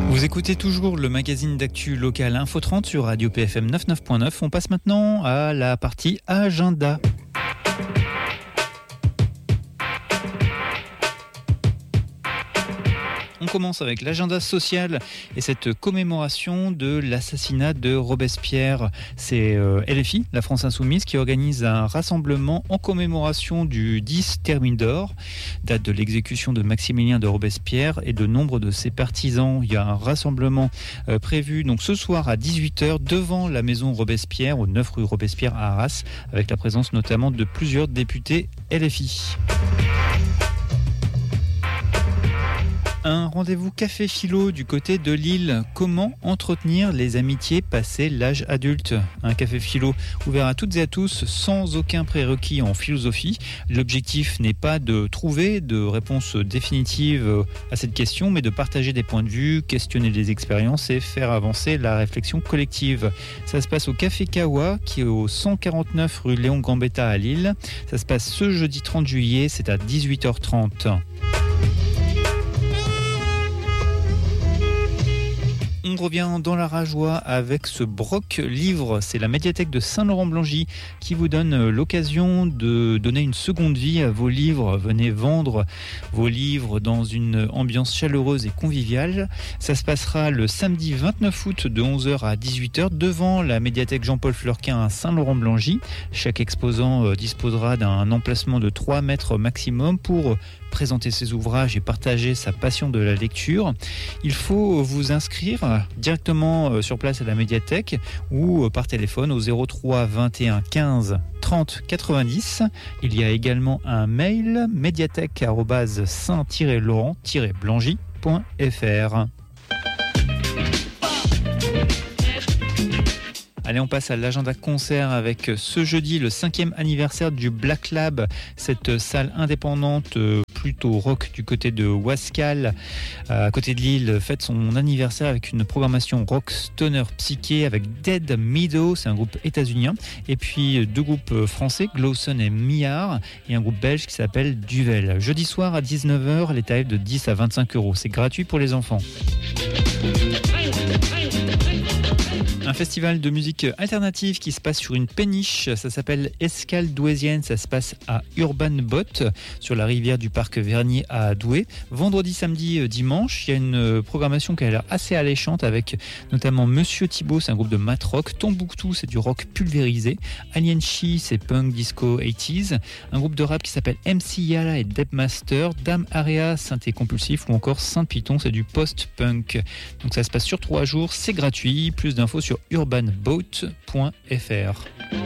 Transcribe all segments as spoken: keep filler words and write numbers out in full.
Vous écoutez toujours le magazine d'actu local Info trente sur Radio P F M quatre-vingt-neuf point neuf. On passe maintenant à la partie agenda. On commence avec l'agenda social et cette commémoration de l'assassinat de Robespierre. C'est euh, L F I, la France Insoumise, qui organise un rassemblement en commémoration du dix Thermidor, date de l'exécution de Maximilien de Robespierre et de nombre de ses partisans. Il y a un rassemblement euh, prévu donc ce soir à dix-huit heures devant la maison Robespierre, au neuf rue Robespierre à Arras, avec la présence notamment de plusieurs députés L F I. Un rendez-vous café philo du côté de Lille. Comment entretenir les amitiés passé l'âge adulte ? Un café philo ouvert à toutes et à tous sans aucun prérequis en philosophie. L'objectif n'est pas de trouver de réponse définitive à cette question, mais de partager des points de vue, questionner des expériences et faire avancer la réflexion collective. Ça se passe au Café Kawa, qui est au cent quarante-neuf rue Léon Gambetta à Lille. Ça se passe ce jeudi trente juillet, c'est à dix-huit heures trente. On revient dans la Rajoie avec ce Broc Livre. C'est la médiathèque de Saint-Laurent-Blangy qui vous donne l'occasion de donner une seconde vie à vos livres. Venez vendre vos livres dans une ambiance chaleureuse et conviviale. Ça se passera le samedi vingt-neuf août de onze heures à dix-huit heures devant la médiathèque Jean-Paul Fleurquin à Saint-Laurent-Blangy. Chaque exposant disposera d'un emplacement de trois mètres maximum pour présenter ses ouvrages et partager sa passion de la lecture. Il faut vous inscrire directement sur place à la médiathèque ou par téléphone au zéro trois vingt et un quinze trente quatre-vingt-dix. Il y a également un mail médiathèque arobase saint laurent blangy point f r. Allez, on passe à l'agenda concert avec ce jeudi le cinquième anniversaire du Black Lab, cette salle indépendante plutôt rock du côté de Wascal, à côté de Lille, fête son anniversaire avec une programmation rock stoner psyché avec Dead Meadow, c'est un groupe états-unien, et puis deux groupes français, Glowson et Millard, et un groupe belge qui s'appelle Duvel. Jeudi soir à dix-neuf heures, les tarifs de dix à vingt-cinq euros. C'est gratuit pour les enfants. Un festival de musique alternative qui se passe sur une péniche, ça s'appelle Escale Douaisienne, ça se passe à Urban Bot, sur la rivière du parc Vernier à Douai. Vendredi, samedi, dimanche, il y a une programmation qui a l'air assez alléchante avec notamment Monsieur Thibault, c'est un groupe de mat rock, Tombouctou, c'est du rock pulvérisé, Alien Chi, c'est punk disco quatre-vingt-dix, un groupe de rap qui s'appelle M C Yala et Debmaster, Dame Area, synthé compulsif ou encore Saint Python, c'est du post-punk. Donc ça se passe sur trois jours, c'est gratuit, plus d'infos sur urban boat point f r.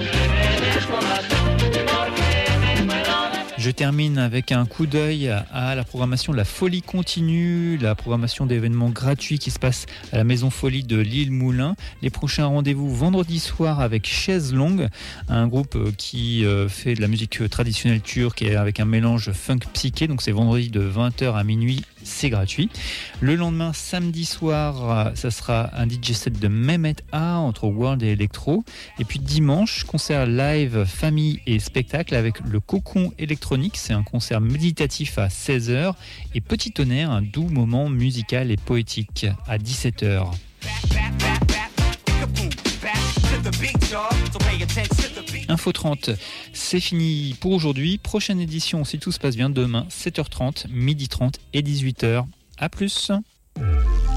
Je termine avec un coup d'œil à la programmation La Folie Continue, la programmation d'événements gratuits qui se passe à la Maison Folie de Lille-Moulin. Les prochains rendez-vous vendredi soir avec Chaise Longue, un groupe qui fait de la musique traditionnelle turque et avec un mélange funk psyché. Donc c'est vendredi de vingt heures à minuit, c'est gratuit. Le lendemain, samedi soir, ça sera un D J set de Mehmet A entre World et Electro. Et puis dimanche, concert live, famille et spectacle avec le Cocon électronique. C'est un concert méditatif à seize heures et Petit Tonnerre, un doux moment musical et poétique à dix-sept heures. Info trente, c'est fini pour aujourd'hui. Prochaine édition, si tout se passe bien, demain, sept heures trente, midi trente et dix-huit heures. À plus.